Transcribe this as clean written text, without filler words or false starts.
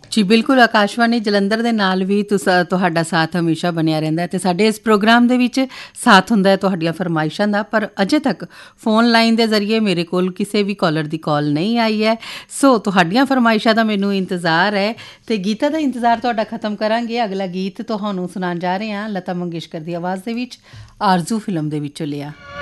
ਜੀ ਬਿਲਕੁਲ, ਆਕਾਸ਼ਵਾਣੀ ਜਲੰਧਰ ਦੇ ਨਾਲ ਵੀ ਤੁਹਾਡਾ ਸਾਥ ਹਮੇਸ਼ਾ ਬਣਿਆ ਰਹਿੰਦਾ ਅਤੇ ਸਾਡੇ ਇਸ ਪ੍ਰੋਗਰਾਮ ਦੇ ਵਿੱਚ ਸਾਥ ਹੁੰਦਾ ਹੈ ਤੁਹਾਡੀਆਂ ਫਰਮਾਇਸ਼ਾਂ ਦਾ। ਪਰ ਅਜੇ ਤੱਕ ਫੋਨ ਲਾਈਨ ਦੇ ਜ਼ਰੀਏ ਮੇਰੇ ਕੋਲ ਕਿਸੇ ਵੀ ਕਾਲਰ ਦੀ ਕਾਲ ਨਹੀਂ ਆਈ ਹੈ। ਸੋ ਤੁਹਾਡੀਆਂ ਫਰਮਾਇਸ਼ਾਂ ਦਾ ਮੈਨੂੰ ਇੰਤਜ਼ਾਰ ਹੈ ਅਤੇ ਗੀਤਾਂ ਦਾ ਇੰਤਜ਼ਾਰ ਤੁਹਾਡਾ ਖ਼ਤਮ ਕਰਾਂਗੇ। ਅਗਲਾ ਗੀਤ ਤੁਹਾਨੂੰ ਸੁਣਾਉਣ ਜਾ ਰਹੇ ਹਾਂ ਲਤਾ ਮੰਗੇਸ਼ਕਰ ਦੀ ਆਵਾਜ਼ ਦੇ ਵਿੱਚ, ਆਰਜ਼ੂ ਫਿਲਮ ਦੇ ਵਿੱਚੋਂ ਲਿਆ।